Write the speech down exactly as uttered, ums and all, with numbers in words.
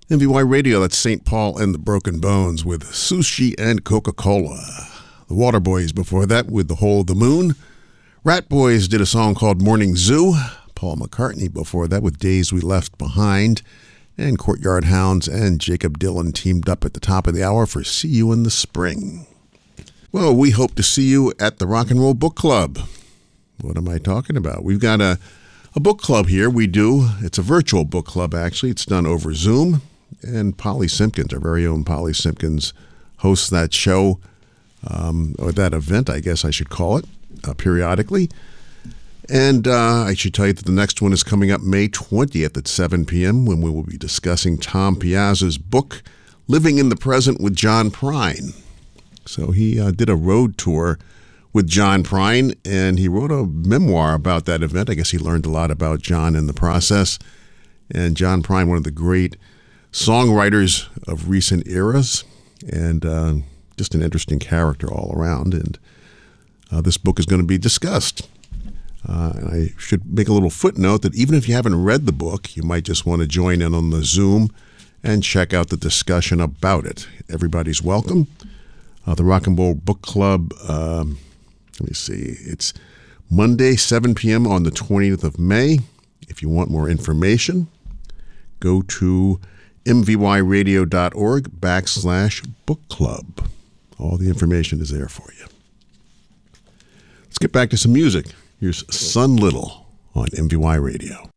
M V Y Radio, that's Saint Paul and the Broken Bones with Sushi and Coca-Cola. The Waterboys before that with The Hole of the Moon. Rat Boys did a song called Morning Zoo. Paul McCartney before that with Days We Left Behind. And Courtyard Hounds and Jacob Dylan teamed up at the top of the hour for See You in the Spring. Well, we hope to see you at the Rock and Roll Book Club. What am I talking about? We've got a, a book club here. We do. It's a virtual book club, actually. It's done over Zoom. And Polly Simpkins, our very own Polly Simpkins, hosts that show, um, or that event, I guess I should call it, uh, periodically. And uh, I should tell you that the next one is coming up May twentieth at seven p.m. when we will be discussing Tom Piazza's book, Living in the Present with John Prine. So he uh, did a road tour with John Prine, and he wrote a memoir about that event. I guess he learned a lot about John in the process. And John Prine, one of the great songwriters of recent eras, and uh, just an interesting character all around. And uh, this book is going to be discussed. Uh, and I should make a little footnote that even if you haven't read the book, you might just want to join in on the Zoom and check out the discussion about it. Everybody's welcome. Uh, the Rock and Roll Book Club, um, let me see, it's Monday, seven p.m. on the twentieth of May. If you want more information, go to mvyradio.org backslash book club. All the information is there for you. Let's get back to some music. Here's Sun Little on M V Y Radio.